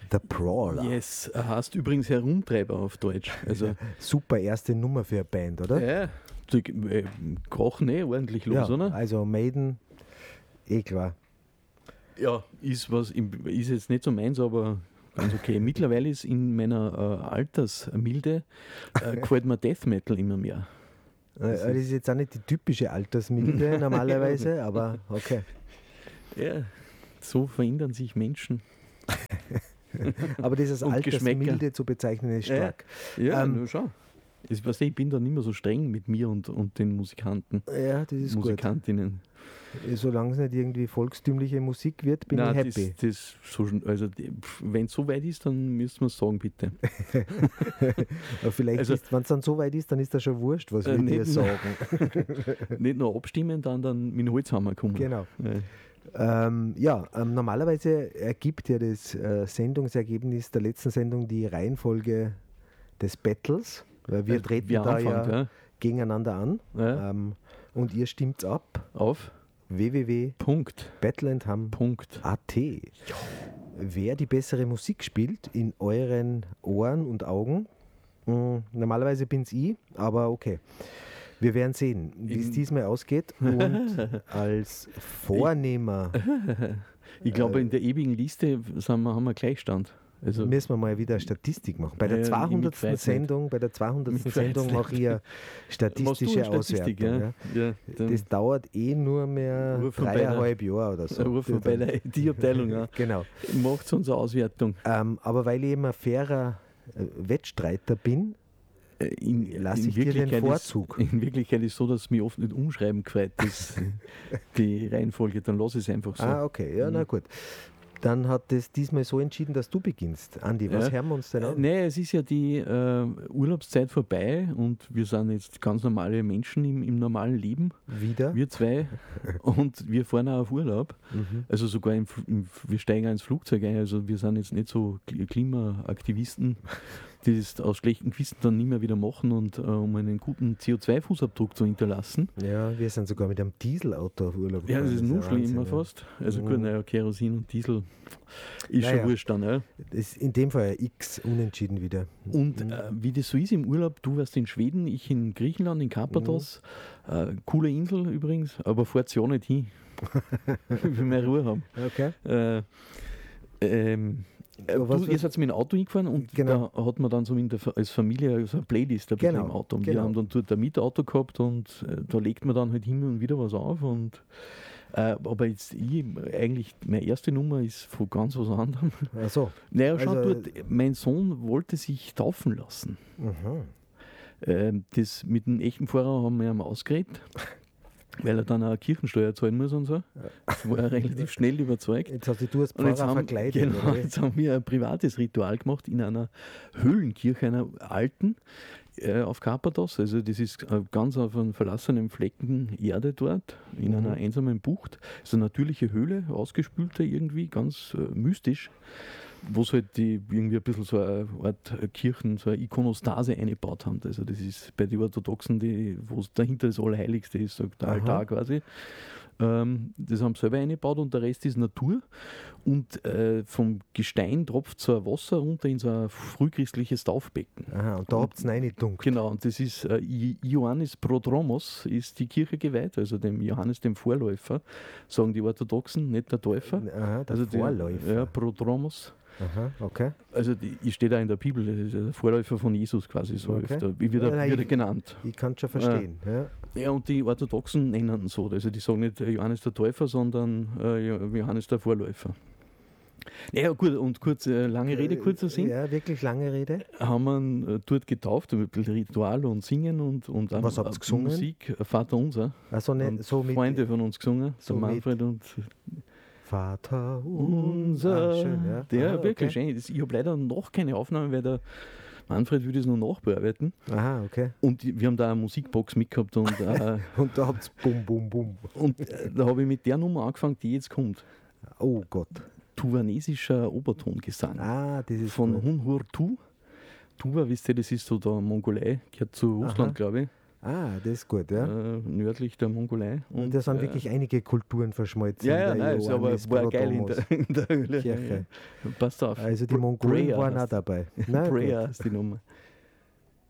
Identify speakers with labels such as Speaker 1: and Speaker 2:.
Speaker 1: The Brawler.
Speaker 2: Yes, er heißt übrigens Herumtreiber auf Deutsch. Also,
Speaker 1: Super erste Nummer für eine Band, oder?
Speaker 2: ja, die kochen ordentlich los,
Speaker 1: Ja,
Speaker 2: oder?
Speaker 1: also Maiden, klar.
Speaker 2: Ja, ist jetzt nicht so meins, aber ganz okay. Mittlerweile ist in meiner Altersmilde gefällt mir Death Metal immer mehr.
Speaker 1: Das ist jetzt auch nicht die typische Altersmilde normalerweise, aber okay.
Speaker 2: Ja, so verändern sich Menschen.
Speaker 1: Aber dieses
Speaker 2: Und
Speaker 1: Altersmilde
Speaker 2: Geschmäcker.
Speaker 1: zu bezeichnen ist stark.
Speaker 2: Ja, nur schau. Ich bin da nicht mehr so streng mit mir und den Musikanten.
Speaker 1: Ja, das ist
Speaker 2: Musikantinnen.
Speaker 1: gut. Solange es nicht irgendwie volkstümliche Musik wird, bin ich happy.
Speaker 2: Wenn es so weit ist, dann müssen wir es sagen, bitte.
Speaker 1: Aber vielleicht,
Speaker 2: Also-
Speaker 1: wenn es dann so weit ist, dann ist das schon wurscht, was wir dir
Speaker 2: nicht-
Speaker 1: sagen.
Speaker 2: Nicht nur abstimmen, dann mit dem Holzhammer kommen.
Speaker 1: Genau.
Speaker 2: Ja.
Speaker 1: Normalerweise ergibt ja das Sendungsergebnis der letzten Sendung die Reihenfolge des Battles, weil wir treten
Speaker 2: Wer
Speaker 1: da
Speaker 2: anfängt,
Speaker 1: ja gegeneinander an.
Speaker 2: Ja.
Speaker 1: Und ihr stimmt ab.
Speaker 2: Auf
Speaker 1: www.battleandham.at.
Speaker 2: Punkt.
Speaker 1: Wer die bessere Musik spielt in euren Ohren und Augen. Normalerweise bin es ich, aber okay. Wir werden sehen, wie es diesmal ausgeht. Und als Vornehmer
Speaker 2: Ich glaube, in der ewigen Liste haben wir Gleichstand. Also,
Speaker 1: müssen wir mal wieder eine Statistik machen. Bei der 200.
Speaker 2: ich weiß nicht.
Speaker 1: Sendung, Sendung mache ich eine statistische
Speaker 2: machst du eine Statistik,
Speaker 1: Auswertung. Ja.
Speaker 2: Ja, dann
Speaker 1: Das dauert nur mehr
Speaker 2: Ruf vorbei,
Speaker 1: 3,5 Jahre oder so.
Speaker 2: rufen bei der IT-Abteilung an.
Speaker 1: Genau.
Speaker 2: Macht uns eine Auswertung.
Speaker 1: Aber weil ich eben ein fairer Wettstreiter bin, lasse ich dir den Vorzug.
Speaker 2: In Wirklichkeit ist es so, dass es mich oft nicht umschreiben gefällt, die Reihenfolge, dann lasse ich es einfach so.
Speaker 1: Okay, ja, na gut. Dann hat es diesmal so entschieden, dass du beginnst. Andi, was hören wir uns denn an?
Speaker 2: Nee, es ist ja die Urlaubszeit vorbei und wir sind jetzt ganz normale Menschen im normalen Leben.
Speaker 1: Wieder?
Speaker 2: Wir zwei. Und wir fahren auch auf Urlaub. Also sogar wir steigen auch ins Flugzeug ein. Also wir sind jetzt nicht so Klimaaktivisten, die das aus schlechtem Gewissen dann nicht mehr wieder machen und um einen guten CO2-Fußabdruck zu hinterlassen.
Speaker 1: Ja, wir sind sogar mit einem Dieselauto auf Urlaub
Speaker 2: Ja, das ist nur
Speaker 1: Wahnsinn,
Speaker 2: schlimmer
Speaker 1: ja.
Speaker 2: fast. Also gut, naja, Kerosin und Diesel ist
Speaker 1: Naja.
Speaker 2: schon wurscht dann. Ja.
Speaker 1: Das ist in dem Fall ein X unentschieden wieder.
Speaker 2: Und wie das so ist im Urlaub, du warst in Schweden, ich in Griechenland, in Karpathos. Coole Insel übrigens, aber fahrt ja nicht hin. Ich will mehr Ruhe haben.
Speaker 1: Okay.
Speaker 2: Ihr seid mit dem Auto hingefahren und
Speaker 1: Genau.
Speaker 2: da hat man dann so als Familie so eine Playlist ein bisschen
Speaker 1: Genau,
Speaker 2: im Auto. Und
Speaker 1: genau.
Speaker 2: wir haben dann dort ein Mietauto gehabt und da legt man dann halt hin und wieder was auf. Und, aber jetzt eigentlich meine erste Nummer ist von ganz was anderem.
Speaker 1: Ach so.
Speaker 2: Naja, schau,
Speaker 1: Also-
Speaker 2: dort, mein Sohn wollte sich taufen lassen. Das mit dem echten Pfarrer haben wir ihm ausgeredet, weil er dann auch Kirchensteuer zahlen muss und so. Das war er relativ schnell überzeugt.
Speaker 1: Jetzt hast du als
Speaker 2: Und jetzt
Speaker 1: Pfarrer
Speaker 2: haben,
Speaker 1: verkleidet.
Speaker 2: genau,
Speaker 1: oder?
Speaker 2: jetzt haben wir ein privates Ritual gemacht in einer Höhlenkirche, einer alten, auf Karpathos. Also das ist ganz auf einem verlassenen Flecken Erde dort, in einer einsamen Bucht. Das ist eine natürliche Höhle, ausgespülte irgendwie, ganz mystisch, wo sie halt irgendwie ein bisschen so eine Art Kirchen, so eine Ikonostase eingebaut haben. Also das ist bei den Orthodoxen, wo es dahinter das Allerheiligste ist, so der Altar quasi. Das haben sie selber eingebaut und der Rest ist Natur. Und vom Gestein tropft so ein Wasser runter in so ein frühchristliches Taufbecken.
Speaker 1: Aha, und da habt ihr reingedunkt.
Speaker 2: Genau, und das ist Ioannis Prodromos, ist die Kirche geweiht, also dem Johannes, dem Vorläufer, sagen die Orthodoxen, nicht der Täufer.
Speaker 1: Aha, der Vorläufer.
Speaker 2: Ja, Prodromos.
Speaker 1: Aha, okay.
Speaker 2: Also ich steht da in der Bibel, das ist der Vorläufer von Jesus quasi so
Speaker 1: Okay.
Speaker 2: öfter, wie wird er genannt.
Speaker 1: Ich kann es schon verstehen. Ja.
Speaker 2: Ja, und die Orthodoxen nennen ihn so, also die sagen nicht Johannes der Täufer, sondern Johannes der Vorläufer. Naja, gut, und lange Rede, kurzer Sinn.
Speaker 1: Ja, wirklich lange Rede.
Speaker 2: Haben wir ihn dort getauft, ein bisschen Ritual und Singen und
Speaker 1: Was habt ihr gesungen?
Speaker 2: Musik, Vater Unser.
Speaker 1: Also nicht
Speaker 2: Und
Speaker 1: so mit
Speaker 2: Freunde von uns gesungen,
Speaker 1: so
Speaker 2: der Manfred und
Speaker 1: Vater
Speaker 2: unser.
Speaker 1: schön, ja.
Speaker 2: Der
Speaker 1: Aha,
Speaker 2: wirklich
Speaker 1: okay.
Speaker 2: schön. Ich habe leider noch keine Aufnahme, weil der Manfred will das noch nachbearbeiten.
Speaker 1: Aha, okay.
Speaker 2: Und wir haben da eine Musikbox mitgehabt und,
Speaker 1: Und da habt ihr bum, bum, bum.
Speaker 2: und da habe ich mit der Nummer angefangen, die jetzt kommt.
Speaker 1: Oh Gott.
Speaker 2: Tuvanesischer Obertongesang.
Speaker 1: Ah, das ist
Speaker 2: Von
Speaker 1: gut.
Speaker 2: Hunhur Tu. Tuva, wisst ihr, das ist so der Mongolei, gehört zu Russland, glaube ich.
Speaker 1: das ist gut, ja.
Speaker 2: Nördlich der Mongolei.
Speaker 1: Und da sind wirklich einige Kulturen verschmolzen.
Speaker 2: Ja,
Speaker 1: in der
Speaker 2: nein, ist aber war geil in der Höhle.
Speaker 1: Kirche.
Speaker 2: Passt auf.
Speaker 1: Also die Mongolen
Speaker 2: Prayer
Speaker 1: waren auch
Speaker 2: heißt-
Speaker 1: dabei. Na,
Speaker 2: Prayer
Speaker 1: gut.
Speaker 2: ist die Nummer.